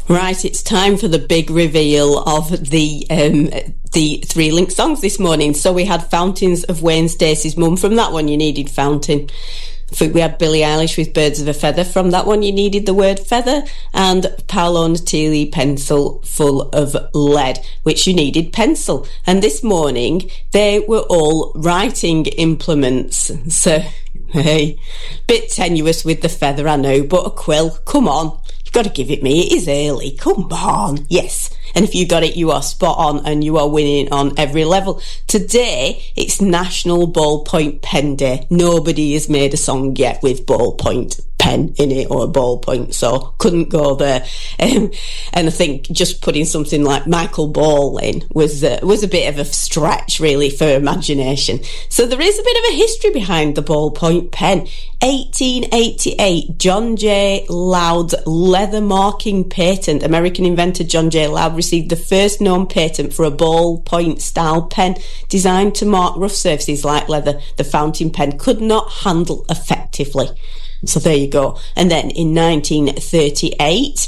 Right, it's time for the big reveal of the 3 Link songs this morning. So we had Fountains of Wayne Stacy's mum. From that one, you needed fountain. We had Billie Eilish with Birds of a Feather. From that one, you needed the word feather. And Paolo Nutili, Pencil Full of Lead, which you needed pencil. And this morning, they were all writing implements. So, hey, bit tenuous with the feather, I know, but a quill, come on. Got to give it me. It is early. Come on. Yes. And if you got it, you are spot on and you are winning on every level. Today, it's National Ballpoint Pen Day. Nobody has made a song yet with ballpoint pen in it or a ballpoint, so couldn't go there. And I think just putting something like Michael Ball in was a bit of a stretch, really, for imagination. So there is a bit of a history behind the ballpoint pen. 1888, John J. Loud's leather marking patent. American inventor John J. Loud received the first known patent for a ballpoint style pen designed to mark rough surfaces like leather. The fountain pen could not handle effectively. So there you go. And then in 1938,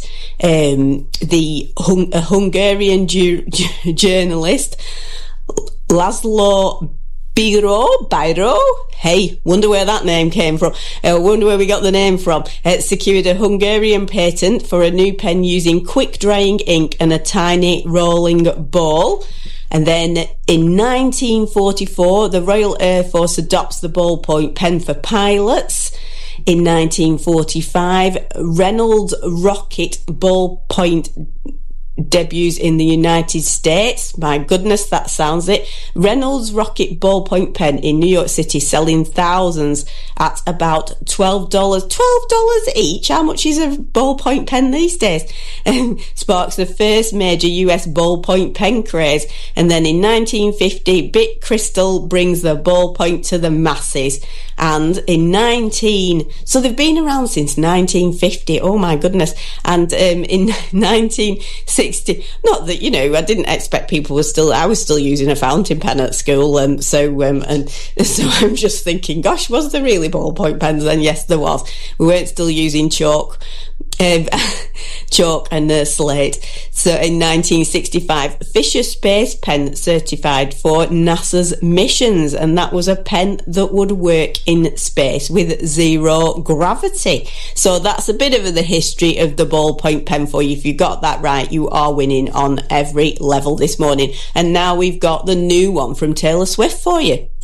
a Hungarian journalist, Laszlo Biro, hey, wonder where that name came from. Wonder where we got the name from. Secured a Hungarian patent for a new pen using quick-drying ink and a tiny rolling ball. And then in 1944, the Royal Air Force adopts the ballpoint pen for pilots. In 1945, Reynolds Rocket ballpoint debuts in the United States. My goodness, that sounds it. Reynolds Rocket ballpoint pen in New York City selling thousands at about $12. $12 each? How much is a ballpoint pen these days? Sparks the first major US ballpoint pen craze. And then in 1950, Bic Crystal brings the ballpoint to the masses. And so they've been around since 1950. Oh my goodness. And in 1960, not that, I didn't expect I was still using a fountain pen at school, so I'm just thinking, gosh, was there really ballpoint pens then? Yes, there was. We weren't still using chalk and slate. So in 1965, Fisher Space Pen certified for NASA's missions, and that was a pen that would work in space with zero gravity. So that's a bit of the history of the ballpoint pen for you. If you got that right, you are winning on every level this morning. And now we've got the new one from Taylor Swift for you.